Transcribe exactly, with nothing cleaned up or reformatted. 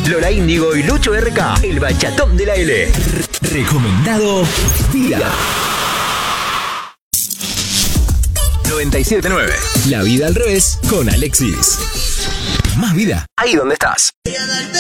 Lola Índigo y Lucho R K, el bachatón de la L. Recomendado día. noventa y siete nueve. La vida al revés con Alexis. Más vida ahí donde estás.